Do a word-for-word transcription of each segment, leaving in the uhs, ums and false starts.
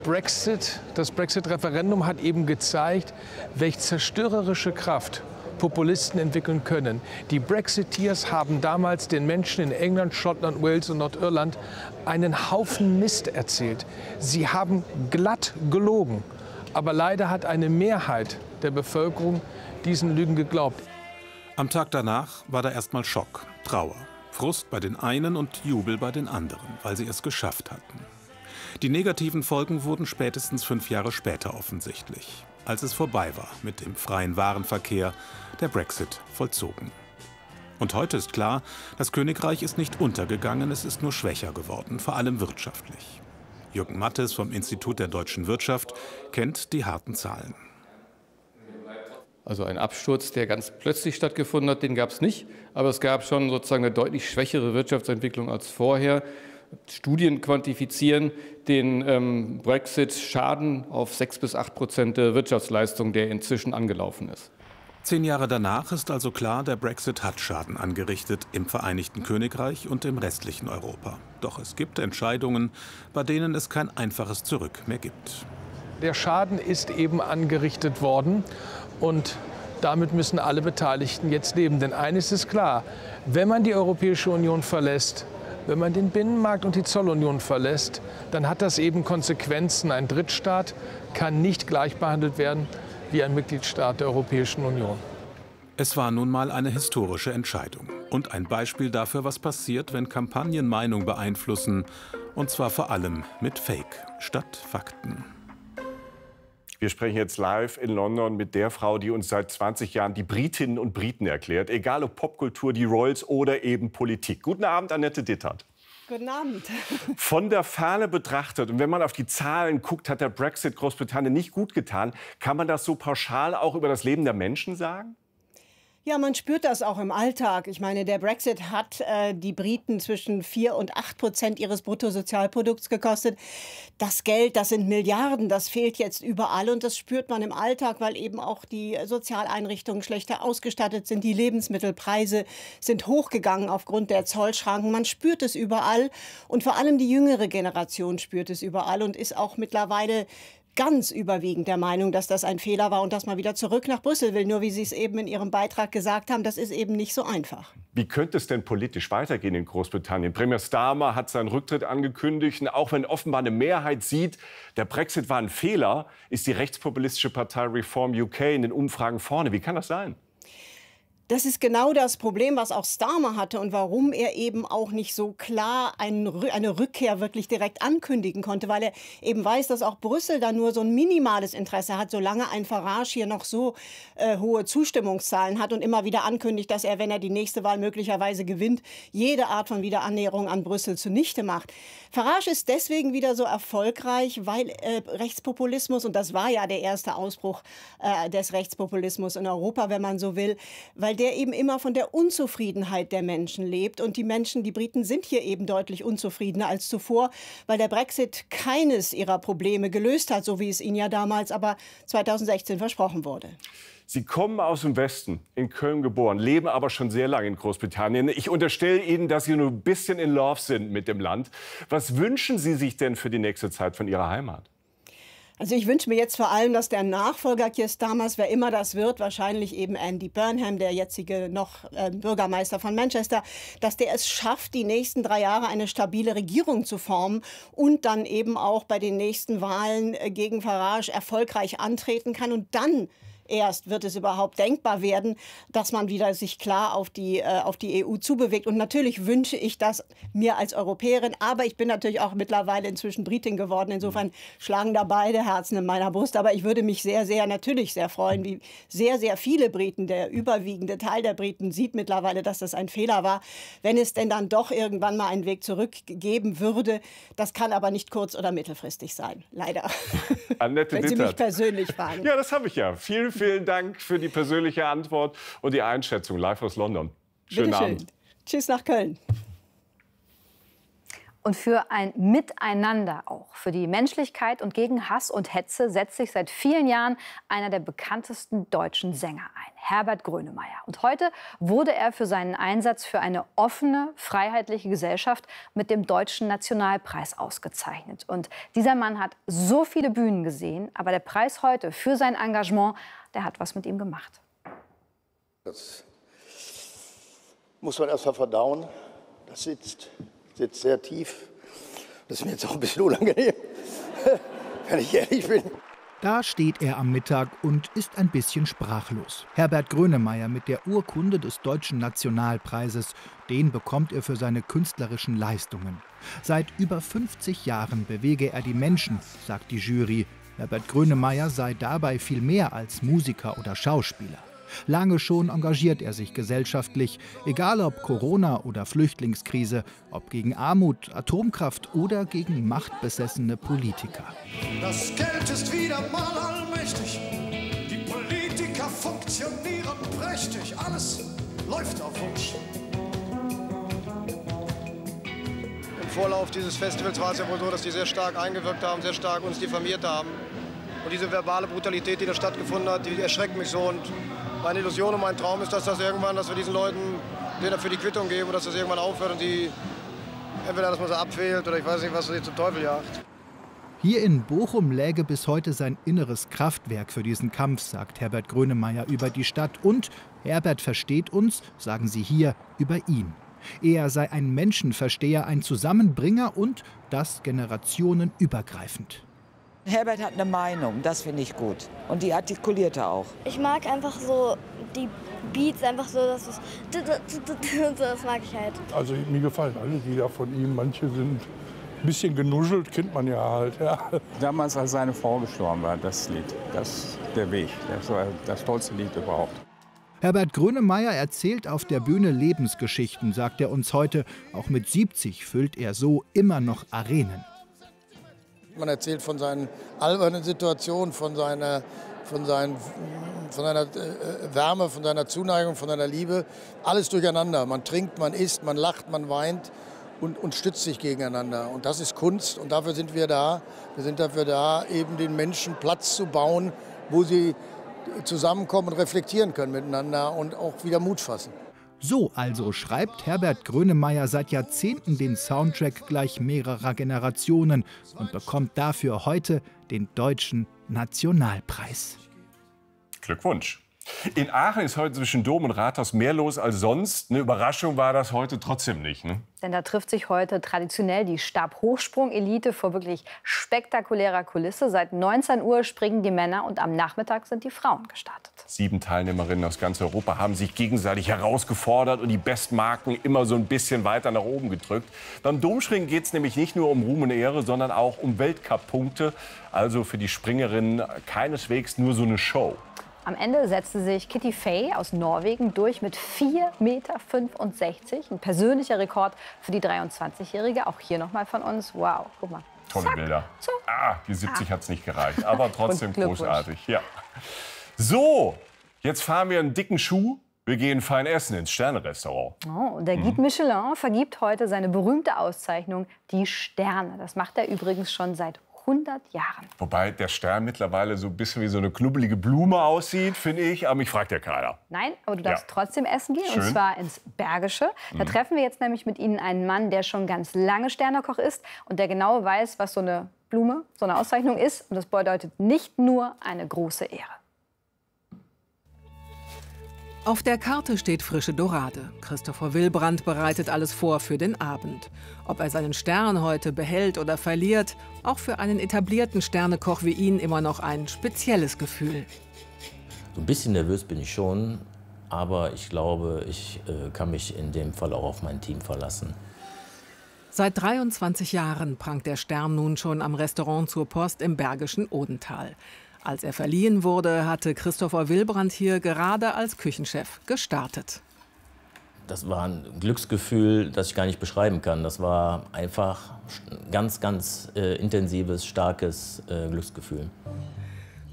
Brexit, das Brexit-Referendum hat eben gezeigt, welche zerstörerische Kraft Populisten entwickeln können. Die Brexiteers haben damals den Menschen in England, Schottland, Wales und Nordirland einen Haufen Mist erzählt. Sie haben glatt gelogen. Aber leider hat eine Mehrheit der Bevölkerung diesen Lügen geglaubt. Am Tag danach war da erstmal Schock, Trauer, Frust bei den einen und Jubel bei den anderen, weil sie es geschafft hatten. Die negativen Folgen wurden spätestens fünf Jahre später offensichtlich, als es vorbei war mit dem freien Warenverkehr, der Brexit vollzogen. Und heute ist klar, das Königreich ist nicht untergegangen, es ist nur schwächer geworden, vor allem wirtschaftlich. Jürgen Mattes vom Institut der deutschen Wirtschaft kennt die harten Zahlen. Also ein Absturz, der ganz plötzlich stattgefunden hat, den gab es nicht. Aber es gab schon sozusagen eine deutlich schwächere Wirtschaftsentwicklung als vorher. Studien quantifizieren den ähm, Brexit-Schaden auf sechs bis acht Prozent der Wirtschaftsleistung, der inzwischen angelaufen ist. Zehn Jahre danach ist also klar, der Brexit hat Schaden angerichtet im Vereinigten Königreich und im restlichen Europa. Doch es gibt Entscheidungen, bei denen es kein einfaches Zurück mehr gibt. Der Schaden ist eben angerichtet worden und damit müssen alle Beteiligten jetzt leben. Denn eines ist klar, wenn man die Europäische Union verlässt, wenn man den Binnenmarkt und die Zollunion verlässt, dann hat das eben Konsequenzen. Ein Drittstaat kann nicht gleich behandelt werden wie ein Mitgliedstaat der Europäischen Union. Es war nun mal eine historische Entscheidung und ein Beispiel dafür, was passiert, wenn Kampagnen Meinung beeinflussen, und zwar vor allem mit Fake statt Fakten. Wir sprechen jetzt live in London mit der Frau, die uns seit zwanzig Jahren die Britinnen und Briten erklärt, egal ob Popkultur, die Royals oder eben Politik. Guten Abend, Annette Dittert. Guten Abend. Von der Ferne betrachtet und wenn man auf die Zahlen guckt, hat der Brexit Großbritannien nicht gut getan. Kann man das so pauschal auch über das Leben der Menschen sagen? Ja, man spürt das auch im Alltag. Ich meine, der Brexit hat äh, die Briten zwischen vier und acht Prozent ihres Bruttosozialprodukts gekostet. Das Geld, das sind Milliarden, das fehlt jetzt überall und das spürt man im Alltag, weil eben auch die Sozialeinrichtungen schlechter ausgestattet sind. Die Lebensmittelpreise sind hochgegangen aufgrund der Zollschranken. Man spürt es überall und vor allem die jüngere Generation spürt es überall und ist auch mittlerweile ganz überwiegend der Meinung, dass das ein Fehler war und dass man wieder zurück nach Brüssel will. Nur wie Sie es eben in Ihrem Beitrag gesagt haben, das ist eben nicht so einfach. Wie könnte es denn politisch weitergehen in Großbritannien? Premier Starmer hat seinen Rücktritt angekündigt. Und auch wenn offenbar eine Mehrheit sieht, der Brexit war ein Fehler, ist die rechtspopulistische Partei Reform U K in den Umfragen vorne. Wie kann das sein? Das ist genau das Problem, was auch Starmer hatte und warum er eben auch nicht so klar eine Rückkehr wirklich direkt ankündigen konnte, weil er eben weiß, dass auch Brüssel da nur so ein minimales Interesse hat, solange ein Farage hier noch so äh, hohe Zustimmungszahlen hat und immer wieder ankündigt, dass er, wenn er die nächste Wahl möglicherweise gewinnt, jede Art von Wiederannäherung an Brüssel zunichte macht. Farage ist deswegen wieder so erfolgreich, weil äh, Rechtspopulismus, und das war ja der erste Ausbruch äh, des Rechtspopulismus in Europa, wenn man so will, weil der eben immer von der Unzufriedenheit der Menschen lebt. Und die Menschen, die Briten, sind hier eben deutlich unzufriedener als zuvor, weil der Brexit keines ihrer Probleme gelöst hat, so wie es ihnen ja damals aber zweitausendsechzehn versprochen wurde. Sie kommen aus dem Westen, in Köln geboren, leben aber schon sehr lange in Großbritannien. Ich unterstelle Ihnen, dass Sie nur ein bisschen in Love sind mit dem Land. Was wünschen Sie sich denn für die nächste Zeit von Ihrer Heimat? Also ich wünsche mir jetzt vor allem, dass der Nachfolger Keir Starmers, wer immer das wird, wahrscheinlich eben Andy Burnham, der jetzige noch äh, Bürgermeister von Manchester, dass der es schafft, die nächsten drei Jahre eine stabile Regierung zu formen und dann eben auch bei den nächsten Wahlen äh, gegen Farage erfolgreich antreten kann und dann erst wird es überhaupt denkbar werden, dass man wieder sich klar auf die, äh, auf die E U zubewegt. Und natürlich wünsche ich das mir als Europäerin, aber ich bin natürlich auch mittlerweile inzwischen Britin geworden. Insofern schlagen da beide Herzen in meiner Brust. Aber ich würde mich sehr, sehr, natürlich sehr freuen, wie sehr, sehr viele Briten, der überwiegende Teil der Briten sieht mittlerweile, dass das ein Fehler war. Wenn es denn dann doch irgendwann mal einen Weg zurück geben würde, das kann aber nicht kurz- oder mittelfristig sein, leider. Annette Wenn Sie Dittert. mich persönlich fragen. Ja, das habe ich ja. Vielen, vielen Dank für die persönliche Antwort und die Einschätzung live aus London. Schönen Bitte schön. Abend. Tschüss nach Köln. Und für ein Miteinander auch. Für die Menschlichkeit und gegen Hass und Hetze setzt sich seit vielen Jahren einer der bekanntesten deutschen Sänger ein, Herbert Grönemeyer. Und heute wurde er für seinen Einsatz für eine offene, freiheitliche Gesellschaft mit dem Deutschen Nationalpreis ausgezeichnet. Und dieser Mann hat so viele Bühnen gesehen, aber der Preis heute für sein Engagement, der hat was mit ihm gemacht. Das muss man erst mal verdauen. Das sitzt. Sitzt sehr tief. Das ist mir jetzt auch ein bisschen unangenehm, wenn ich ehrlich bin. Da steht er am Mittag und ist ein bisschen sprachlos. Herbert Grönemeyer mit der Urkunde des Deutschen Nationalpreises. Den bekommt er für seine künstlerischen Leistungen. Seit über fünfzig Jahren bewege er die Menschen, sagt die Jury. Herbert Grönemeyer sei dabei viel mehr als Musiker oder Schauspieler. Lange schon engagiert er sich gesellschaftlich, egal ob Corona oder Flüchtlingskrise, ob gegen Armut, Atomkraft oder gegen machtbesessene Politiker. Das Geld ist wieder mal allmächtig, die Politiker funktionieren prächtig, alles läuft auf Wunsch. Im Vorlauf dieses Festivals war es ja wohl so, dass die sehr stark eingewirkt haben, sehr stark uns diffamiert haben. Und diese verbale Brutalität, die da stattgefunden hat, die erschreckt mich so. Und meine Illusion und mein Traum ist, dass das irgendwann, dass wir diesen Leuten denen dafür die Quittung geben und dass das irgendwann aufhört und die entweder, dass man sie abwählt oder ich weiß nicht, was sie zum Teufel jagt. Hier in Bochum läge bis heute sein inneres Kraftwerk für diesen Kampf, sagt Herbert Grönemeyer über die Stadt. Und Herbert versteht uns, sagen sie hier, über ihn. Er sei ein Menschenversteher, ein Zusammenbringer und das generationenübergreifend. Herbert hat eine Meinung, das finde ich gut. Und die artikuliert er auch. Ich mag einfach so die Beats, einfach so, dass es das mag ich halt. Also mir gefallen alle Lieder von ihm. Manche sind ein bisschen genuschelt, kennt man ja halt. Ja. Damals, als seine Frau gestorben war, das Lied, das der Weg, das war das tollste Lied überhaupt. Herbert Grönemeyer erzählt auf der Bühne Lebensgeschichten, sagt er uns heute. Auch mit siebzig füllt er so immer noch Arenen. Man erzählt von seinen albernen Situationen, von seiner, von, seinen, von seiner Wärme, von seiner Zuneigung, von seiner Liebe. Alles durcheinander. Man trinkt, man isst, man lacht, man weint und, und stützt sich gegeneinander. Und das ist Kunst und dafür sind wir da. Wir sind dafür da, eben den Menschen Platz zu bauen, wo sie zusammenkommen und reflektieren können miteinander und auch wieder Mut fassen. So also schreibt Herbert Grönemeyer seit Jahrzehnten den Soundtrack gleich mehrerer Generationen und bekommt dafür heute den Deutschen Nationalpreis. Glückwunsch. In Aachen ist heute zwischen Dom und Rathaus mehr los als sonst. Eine Überraschung war das heute trotzdem nicht, ne? Denn da trifft sich heute traditionell die Stabhochsprung-Elite vor wirklich spektakulärer Kulisse. Seit neunzehn Uhr springen die Männer und am Nachmittag sind die Frauen gestartet. Sieben Teilnehmerinnen aus ganz Europa haben sich gegenseitig herausgefordert und die Bestmarken immer so ein bisschen weiter nach oben gedrückt. Beim Domspringen geht es nämlich nicht nur um Ruhm und Ehre, sondern auch um Weltcup-Punkte. Also für die Springerinnen keineswegs nur so eine Show. Am Ende setzte sich Kitty Fay aus Norwegen durch mit vier Komma fünfundsechzig Meter. Ein persönlicher Rekord für die dreiundzwanzigjährige. Auch hier noch mal von uns. Wow, guck mal. Tolle Zack. Bilder. So. Ah, die siebzig ah. hat es nicht gereicht, aber trotzdem großartig. Ja. So, jetzt fahren wir einen dicken Schuh. Wir gehen fein essen ins Sterne-Restaurant. Oh, und der Guide Mhm. Michelin vergibt heute seine berühmte Auszeichnung, die Sterne. Das macht er übrigens schon seit hundert Jahren. Wobei der Stern mittlerweile so ein bisschen wie so eine knubbelige Blume aussieht, finde ich. Aber mich fragt ja keiner. Nein, aber du darfst Ja. trotzdem essen gehen, Schön. und zwar ins Bergische. Da Mhm. treffen wir jetzt nämlich mit Ihnen einen Mann, der schon ganz lange Sternekoch ist und der genau weiß, was so eine Blume, so eine Auszeichnung ist. Und das bedeutet nicht nur eine große Ehre. Auf der Karte steht frische Dorade. Christopher Willebrand bereitet alles vor für den Abend. Ob er seinen Stern heute behält oder verliert, auch für einen etablierten Sternekoch wie ihn immer noch ein spezielles Gefühl. So ein bisschen nervös bin ich schon, aber ich glaube, ich äh, kann mich in dem Fall auch auf mein Team verlassen. Seit dreiundzwanzig Jahren prangt der Stern nun schon am Restaurant zur Post im Bergischen Odental. Als er verliehen wurde, hatte Christopher Willebrand hier gerade als Küchenchef gestartet. Das war ein Glücksgefühl, das ich gar nicht beschreiben kann. Das war einfach ein ganz, ganz äh, intensives, starkes äh, Glücksgefühl.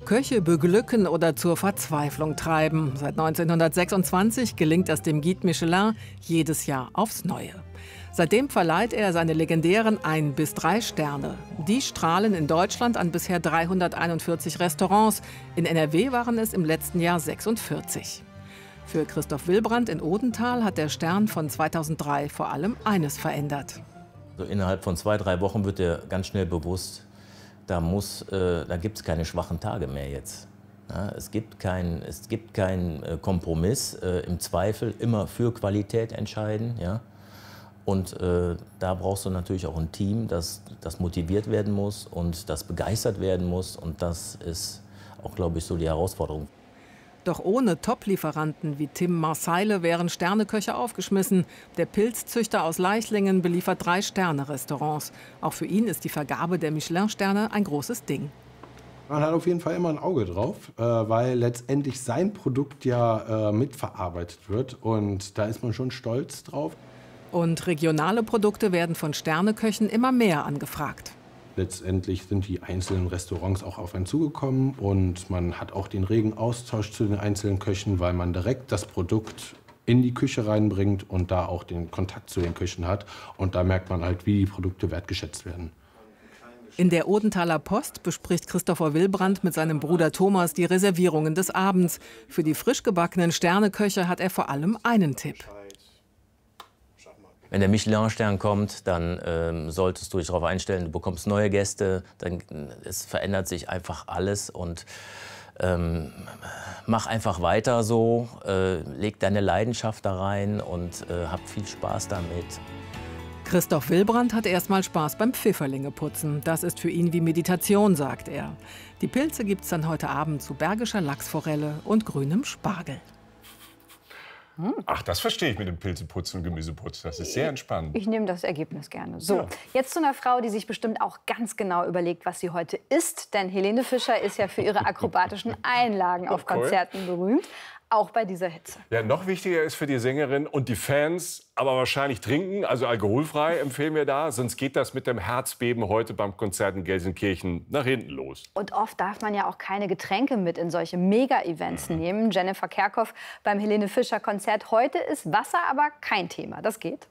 Köche beglücken oder zur Verzweiflung treiben. Seit neunzehnhundertsechsundzwanzig gelingt es dem Guide Michelin jedes Jahr aufs Neue. Seitdem verleiht er seine legendären ein bis drei Sterne. Die strahlen in Deutschland an bisher dreihunderteinundvierzig Restaurants. In N R W waren es im letzten Jahr sechsundvierzig. Für Christoph Willbrandt in Odenthal hat der Stern von zweitausenddrei vor allem eines verändert. Also innerhalb von zwei, drei Wochen wird dir ganz schnell bewusst, da, muss, äh, da gibt es keine schwachen Tage mehr jetzt. Ja, es gibt keinen es gibt kein Kompromiss, äh, im Zweifel immer für Qualität entscheiden. Ja? Und äh, da brauchst du natürlich auch ein Team, das, das motiviert werden muss und das begeistert werden muss. Und das ist auch, glaube ich, so die Herausforderung. Doch ohne Top-Lieferanten wie Tim Marseille wären Sterneköche aufgeschmissen. Der Pilzzüchter aus Leichlingen beliefert drei Sterne-Restaurants. Auch für ihn ist die Vergabe der Michelin-Sterne ein großes Ding. Man hat auf jeden Fall immer ein Auge drauf, äh, weil letztendlich sein Produkt ja äh, mitverarbeitet wird. Und da ist man schon stolz drauf. Und regionale Produkte werden von Sterneköchen immer mehr angefragt. Letztendlich sind die einzelnen Restaurants auch auf einen zugekommen und man hat auch den regen Austausch zu den einzelnen Köchen, weil man direkt das Produkt in die Küche reinbringt und da auch den Kontakt zu den Köchen hat. Und da merkt man halt, wie die Produkte wertgeschätzt werden. In der Odenthaler Post bespricht Christopher Willbrandt mit seinem Bruder Thomas die Reservierungen des Abends. Für die frisch gebackenen Sterneköche hat er vor allem einen Tipp. Wenn der Michelin-Stern kommt, dann ähm, solltest du dich darauf einstellen, du bekommst neue Gäste, dann, es verändert sich einfach alles und ähm, mach einfach weiter so, äh, leg deine Leidenschaft da rein und äh, hab viel Spaß damit. Christoph Willbrandt hat erstmal Spaß beim Pfifferlinge-Putzen. Das ist für ihn wie Meditation, sagt er. Die Pilze gibt's dann heute Abend zu bergischer Lachsforelle und grünem Spargel. Ach, das verstehe ich mit dem Pilzeputzen und Gemüseputzen. Das ist sehr entspannt. Ich nehme das Ergebnis gerne. So, Ja. jetzt zu einer Frau, die sich bestimmt auch ganz genau überlegt, was sie heute isst. Denn Helene Fischer ist ja für ihre akrobatischen Einlagen auf Cool. Konzerten berühmt. Auch bei dieser Hitze. Ja, noch wichtiger ist für die Sängerin und die Fans, aber wahrscheinlich trinken, also alkoholfrei empfehlen wir da. Sonst geht das mit dem Herzbeben heute beim Konzert in Gelsenkirchen nach hinten los. Und oft darf man ja auch keine Getränke mit in solche Mega-Events nehmen. Jennifer Kerkhoff beim Helene Fischer Konzert. Heute ist Wasser aber kein Thema. Das geht.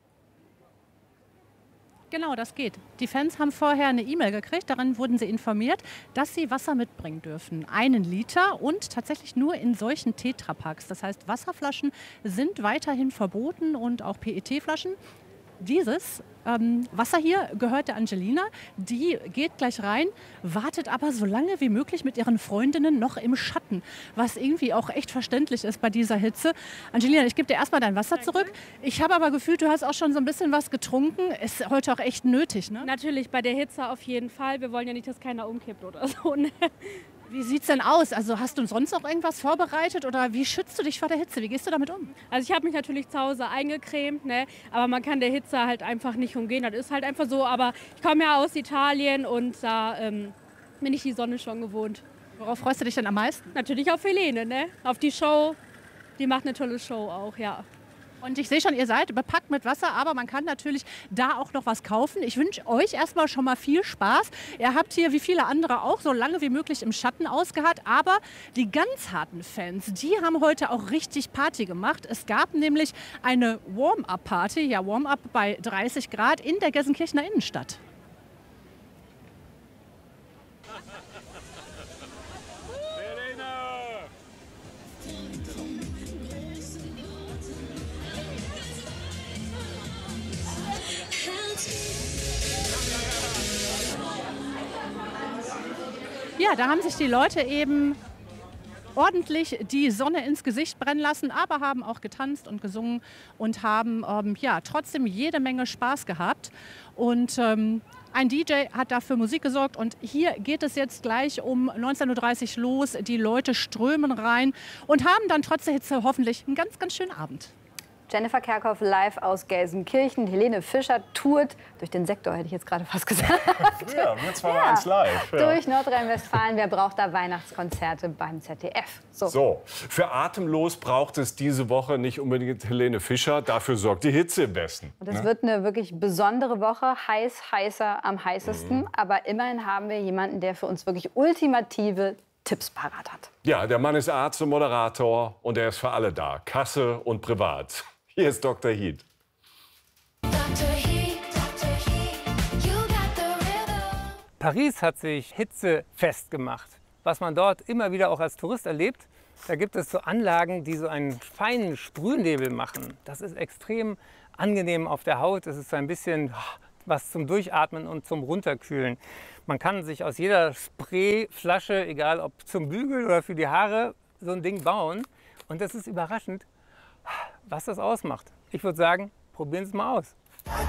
Genau, das geht. Die Fans haben vorher eine E-Mail gekriegt, darin wurden sie informiert, dass sie Wasser mitbringen dürfen. Einen Liter und tatsächlich nur in solchen Tetrapacks. Das heißt, Wasserflaschen sind weiterhin verboten und auch P E T-Flaschen. Dieses ähm, Wasser hier gehört der Angelina. Die geht gleich rein, wartet aber so lange wie möglich mit ihren Freundinnen noch im Schatten. Was irgendwie auch echt verständlich ist bei dieser Hitze. Angelina, ich gebe dir erstmal dein Wasser zurück. Ich habe aber gefühlt, du hast auch schon so ein bisschen was getrunken. Ist heute auch echt nötig, ne? Natürlich, bei der Hitze auf jeden Fall. Wir wollen ja nicht, dass keiner umkippt oder so. Ne? Wie sieht's denn aus? Also hast du sonst noch irgendwas vorbereitet oder wie schützt du dich vor der Hitze? Wie gehst du damit um? Also ich habe mich natürlich zu Hause eingecremt, ne? Aber man kann der Hitze halt einfach nicht umgehen. Das ist halt einfach so. Aber ich komme ja aus Italien und da ähm, bin ich die Sonne schon gewohnt. Worauf freust du dich denn am meisten? Natürlich auf Helene, ne? Auf die Show. Die macht eine tolle Show auch, ja. Und ich sehe schon, ihr seid bepackt mit Wasser, aber man kann natürlich da auch noch was kaufen. Ich wünsche euch erstmal schon mal viel Spaß. Ihr habt hier, wie viele andere auch, so lange wie möglich im Schatten ausgeharrt. Aber die ganz harten Fans, die haben heute auch richtig Party gemacht. Es gab nämlich eine Warm-Up-Party, ja Warm-Up bei dreißig Grad in der Gelsenkirchener Innenstadt. Ja, da haben sich die Leute eben ordentlich die Sonne ins Gesicht brennen lassen, aber haben auch getanzt und gesungen und haben ähm, ja, trotzdem jede Menge Spaß gehabt. Und ähm, ein D J hat dafür Musik gesorgt und hier geht es jetzt gleich um neunzehn Uhr dreißig los. Die Leute strömen rein und haben dann trotz der Hitze hoffentlich einen ganz, ganz schönen Abend. Jennifer Kerkhoff live aus Gelsenkirchen. Helene Fischer tourt durch den Sektor, hätte ich jetzt gerade fast gesagt. Ja, wir zwei waren eins live. Ja. Durch Nordrhein-Westfalen. Wer braucht da Weihnachtskonzerte beim Z D F? So. So, für Atemlos braucht es diese Woche nicht unbedingt Helene Fischer. Dafür sorgt die Hitze im Westen. Und es ne? wird eine wirklich besondere Woche. Heiß, heißer, am heißesten. Mhm. Aber immerhin haben wir jemanden, der für uns wirklich ultimative Tipps parat hat. Ja, der Mann ist Arzt und Moderator und er ist für alle da, Kasse und privat. Hier ist Doktor Heat. Paris hat sich hitzefest gemacht. Was man dort immer wieder auch als Tourist erlebt, da gibt es so Anlagen, die so einen feinen Sprühnebel machen. Das ist extrem angenehm auf der Haut. Es ist so ein bisschen was zum Durchatmen und zum Runterkühlen. Man kann sich aus jeder Sprayflasche, egal ob zum Bügeln oder für die Haare, so ein Ding bauen. Und das ist überraschend, was das ausmacht. Ich würde sagen, probieren Sie es mal aus.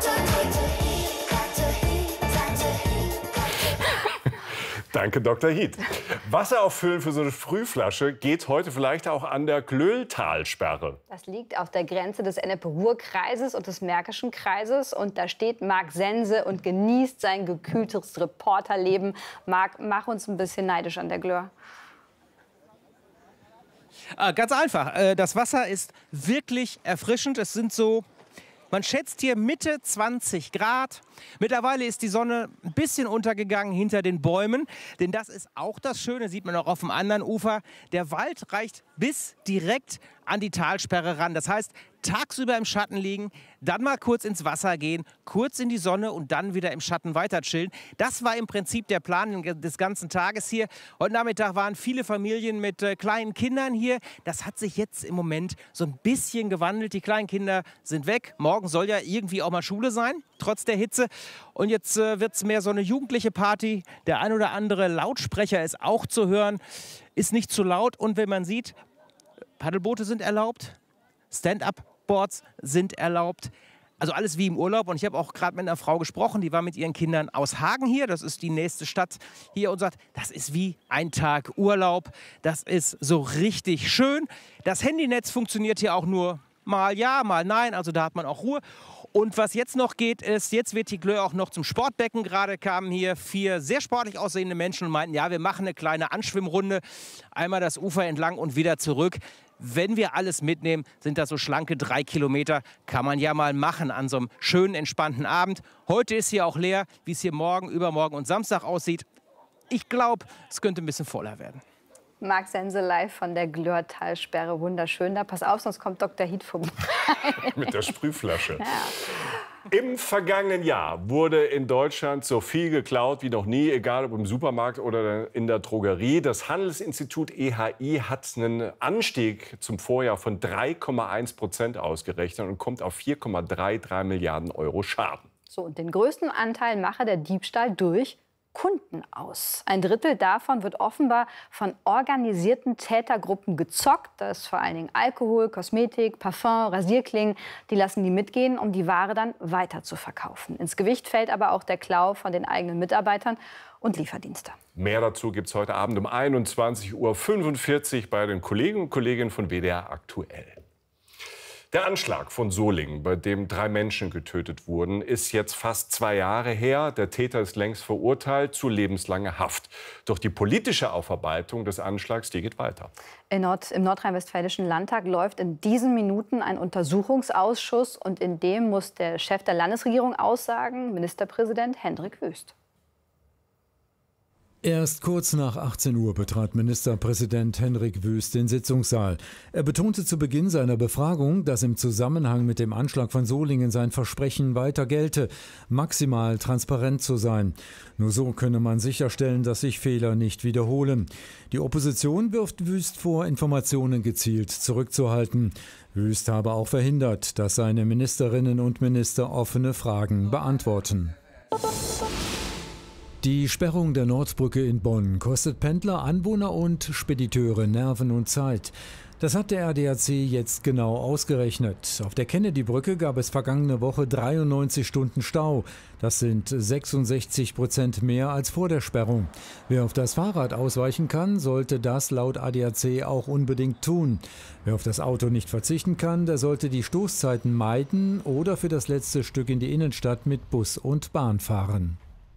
Danke, Doktor Heat. Wasser auffüllen für so eine Sprühflasche geht heute vielleicht auch an der Glölltalsperre. Das liegt auf der Grenze des Ennepe-Ruhr-Kreises und des Märkischen Kreises. Und da steht Marc Sense und genießt sein gekühltes Reporterleben. Marc, mach uns ein bisschen neidisch an der Glöhr. Ah, ganz einfach. Äh, Das Wasser ist wirklich erfrischend. Es sind so, man schätzt hier Mitte zwanzig Grad. Mittlerweile ist die Sonne ein bisschen untergegangen hinter den Bäumen. Denn das ist auch das Schöne, sieht man auch auf dem anderen Ufer. Der Wald reicht bis direkt an die Talsperre ran. Das heißt, tagsüber im Schatten liegen, dann mal kurz ins Wasser gehen, kurz in die Sonne und dann wieder im Schatten weiter chillen. Das war im Prinzip der Plan des ganzen Tages hier. Heute Nachmittag waren viele Familien mit äh, kleinen Kindern hier. Das hat sich jetzt im Moment so ein bisschen gewandelt. Die kleinen Kinder sind weg. Morgen soll ja irgendwie auch mal Schule sein, trotz der Hitze. Und jetzt äh, wird es mehr so eine jugendliche Party. Der ein oder andere Lautsprecher ist auch zu hören, ist nicht zu laut. Und wenn man sieht, Paddelboote sind erlaubt, Stand-up-Boards sind erlaubt. Also alles wie im Urlaub. Und ich habe auch gerade mit einer Frau gesprochen, die war mit ihren Kindern aus Hagen hier. Das ist die nächste Stadt hier und sagt, das ist wie ein Tag Urlaub. Das ist so richtig schön. Das Handynetz funktioniert hier auch nur mal ja, mal nein. Also da hat man auch Ruhe. Und was jetzt noch geht, ist, jetzt wird die Glöhr auch noch zum Sportbecken. Gerade kamen hier vier sehr sportlich aussehende Menschen und meinten, ja, wir machen eine kleine Anschwimmrunde. Einmal das Ufer entlang und wieder zurück. Wenn wir alles mitnehmen, sind das so schlanke drei Kilometer. Kann man ja mal machen an so einem schönen, entspannten Abend. Heute ist hier auch leer, wie es hier morgen, übermorgen und Samstag aussieht. Ich glaube, es könnte ein bisschen voller werden. Marc Sense live von der Glöhr-Talsperre. Wunderschön. Da pass auf, sonst kommt Doktor Heat vorbei. Mit der Sprühflasche. Ja. Im vergangenen Jahr wurde in Deutschland so viel geklaut wie noch nie, egal ob im Supermarkt oder in der Drogerie. Das Handelsinstitut E H I hat einen Anstieg zum Vorjahr von drei Komma eins Prozent ausgerechnet und kommt auf vier Komma dreiunddreißig Milliarden Euro Schaden. So, und den größten Anteil mache der Diebstahl durch Kunden aus. Ein Drittel davon wird offenbar von organisierten Tätergruppen gezockt. Das ist vor allen Dingen Alkohol, Kosmetik, Parfum, Rasierklingen. Die lassen die mitgehen, um die Ware dann weiter zu verkaufen. Ins Gewicht fällt aber auch der Klau von den eigenen Mitarbeitern und Lieferdienste. Mehr dazu gibt es heute Abend um einundzwanzig Uhr fünfundvierzig bei den Kollegen und Kolleginnen von W D R aktuell. Der Anschlag von Solingen, bei dem drei Menschen getötet wurden, ist jetzt fast zwei Jahre her. Der Täter ist längst verurteilt zu lebenslanger Haft. Doch die politische Aufarbeitung des Anschlags, die geht weiter. In Nord Im Nordrhein-Westfälischen Landtag läuft in diesen Minuten ein Untersuchungsausschuss. Und in dem muss der Chef der Landesregierung aussagen, Ministerpräsident Hendrik Wüst. Erst kurz nach achtzehn Uhr betrat Ministerpräsident Hendrik Wüst den Sitzungssaal. Er betonte zu Beginn seiner Befragung, dass im Zusammenhang mit dem Anschlag von Solingen sein Versprechen weiter gelte, maximal transparent zu sein. Nur so könne man sicherstellen, dass sich Fehler nicht wiederholen. Die Opposition wirft Wüst vor, Informationen gezielt zurückzuhalten. Wüst habe auch verhindert, dass seine Ministerinnen und Minister offene Fragen beantworten. Die Sperrung der Nordbrücke in Bonn kostet Pendler, Anwohner und Spediteure Nerven und Zeit. Das hat der A D A C jetzt genau ausgerechnet. Auf der Kennedy-Brücke gab es vergangene Woche dreiundneunzig Stunden Stau. Das sind sechsundsechzig Prozent mehr als vor der Sperrung. Wer auf das Fahrrad ausweichen kann, sollte das laut A D A C auch unbedingt tun. Wer auf das Auto nicht verzichten kann, der sollte die Stoßzeiten meiden oder für das letzte Stück in die Innenstadt mit Bus und Bahn fahren.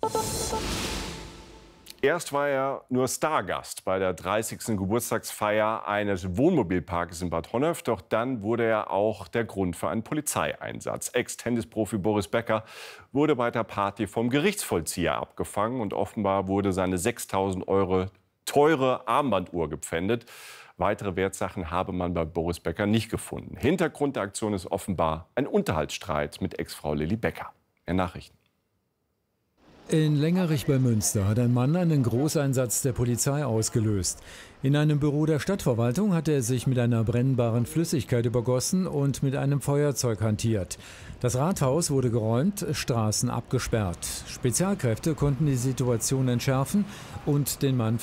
Erst war er nur Stargast bei der dreißigsten Geburtstagsfeier eines Wohnmobilparks in Bad Honnef. Doch dann wurde er auch der Grund für einen Polizeieinsatz. Ex-Tennisprofi Boris Becker wurde bei der Party vom Gerichtsvollzieher abgefangen. Und offenbar wurde seine sechstausend Euro teure Armbanduhr gepfändet. Weitere Wertsachen habe man bei Boris Becker nicht gefunden. Hintergrund der Aktion ist offenbar ein Unterhaltsstreit mit Ex-Frau Lilly Becker. Mehr Nachrichten. In Lengerich bei Münster hat ein Mann einen Großeinsatz der Polizei ausgelöst. In einem Büro der Stadtverwaltung hat er sich mit einer brennbaren Flüssigkeit übergossen und mit einem Feuerzeug hantiert. Das Rathaus wurde geräumt, Straßen abgesperrt. Spezialkräfte konnten die Situation entschärfen und den Mann